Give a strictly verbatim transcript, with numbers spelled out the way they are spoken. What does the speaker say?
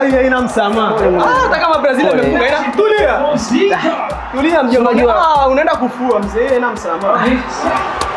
Hiyo ina msamaha. Ah, hata kama Brazil amefunga ina tulia. Tulia mjomba. Ah, unaenda kufua mzee, ina msamaha.